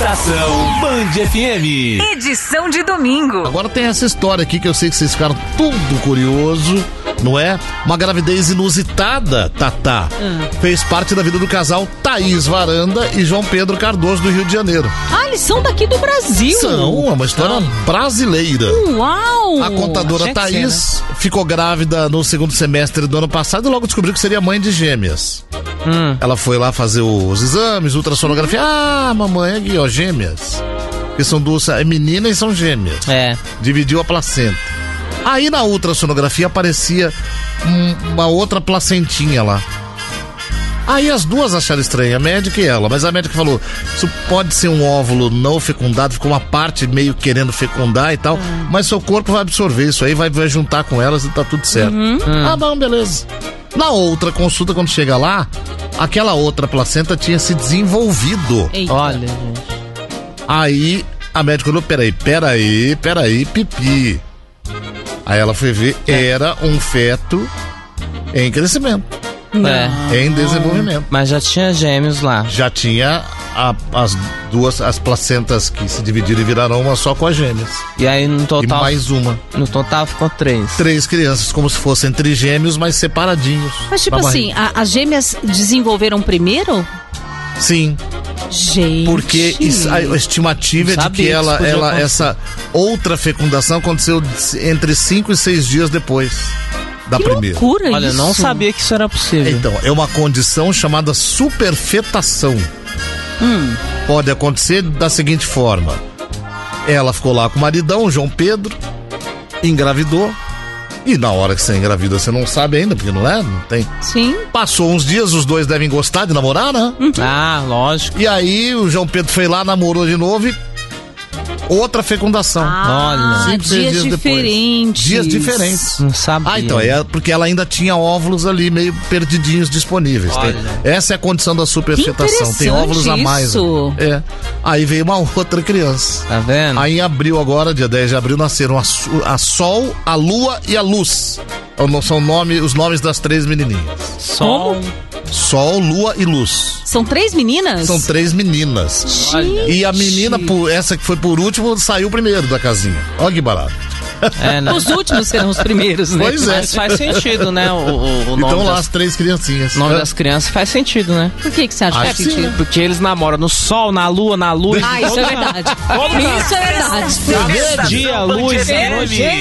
Estação Band FM. Edição de domingo. Agora tem essa história aqui que eu sei que vocês ficaram tudo curioso, não é? Uma gravidez inusitada, Tatá. Fez parte da vida do casal Thaís Varanda e João Pedro Cardoso, do Rio de Janeiro. Ah, eles são daqui do Brasil. São, é uma história brasileira. Uau! A contadora Thaís ficou grávida no segundo semestre do ano passado e logo descobriu que seria mãe de gêmeas. Ela foi lá fazer os exames, ultrassonografia. Ah, mamãe, aqui, ó, gêmeas. Porque são duas, é menina e são gêmeas. É. Dividiu a placenta. Aí na ultrassonografia aparecia uma outra placentinha lá. Aí as duas acharam estranho, a médica e ela. Mas a médica falou, isso pode ser um óvulo não fecundado, ficou uma parte meio querendo fecundar e tal, mas seu corpo vai absorver isso aí, vai juntar com elas e tá tudo certo. Ah, bom, beleza. Na outra consulta, quando chega lá, aquela outra placenta tinha se desenvolvido. Eita. Olha, gente. Aí a médica falou, peraí, pipi. Aí ela foi ver, era um feto em crescimento, em desenvolvimento. Mas já tinha gêmeos lá. Já tinha as placentas que se dividiram e viraram uma só com as gêmeas. E aí no total. E mais uma. No total ficou 3. 3 crianças, como se fossem trigêmeos, mas separadinhos. Mas tipo assim, as gêmeas desenvolveram primeiro? Sim. Gente. Porque a estimativa é de que essa outra fecundação aconteceu entre 5 e 6 dias depois da primeira. Loucura. Olha, isso. não sabia que isso era possível. Então, é uma condição chamada superfetação. Pode acontecer da seguinte forma: ela ficou lá com o maridão, João Pedro, engravidou. E na hora que você engravida, você não sabe ainda, porque não tem. Sim. Passou uns dias, os dois devem gostar de namorar, né? Ah, lógico. E aí o João Pedro foi lá, namorou de novo e outra fecundação. Olha. 5, 6 dias diferentes. Dias diferentes. Não sabia. Ah, então, porque ela ainda tinha óvulos ali meio perdidinhos disponíveis. Essa é a condição da superfetação. Tem óvulos a mais. Isso. Aí veio uma outra criança. Tá vendo? Aí em abril agora, dia 10 de abril, nasceram a Sol, a Lua e a Luz. São os nomes das 3 menininhas. Sol, Lua e Luz. São 3 meninas? São 3 meninas. Gente. E a menina, essa que foi por último, saiu primeiro da casinha. Olha que barato. Os últimos serão os primeiros, né? Pois é. Mas faz sentido, né? O nome Então lá as 3 criancinhas. O nome das crianças faz sentido, né? Por que você acha que faz sentido? Porque eles namoram no sol, na lua, na luz. Ah, isso é verdade. Isso é verdade. Dia, luz, noite.